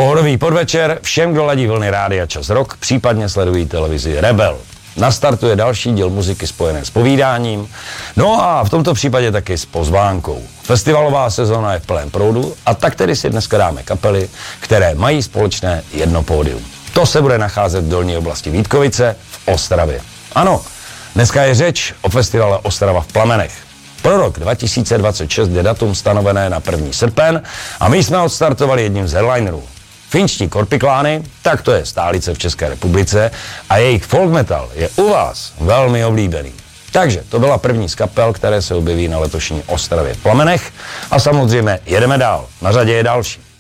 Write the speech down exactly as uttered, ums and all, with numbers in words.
Pohodový podvečer všem, kdo ladí vlny Rádia Čas Rock, případně sledují televizi Rebel. Nastartuje další díl muziky spojené s povídáním, no a v tomto případě taky s pozvánkou. Festivalová sezóna je v plném proudu a tak tedy si dneska dáme kapely, které mají společné jedno pódium. To se bude nacházet v dolní oblasti Vítkovice v Ostravě. Ano, dneska je řeč o festivale Ostrava v plamenech. Pro rok dva tisíce dvacet šest je datum stanovené na první srpen a my jsme odstartovali jedním z headlinerů. Finští Korpiklány, tak to je stálice v České republice a jejich folk metal je u vás velmi oblíbený. Takže to byla první z kapel, které se objeví na letošní Ostravě v plamenech a samozřejmě jedeme dál, na řadě je další.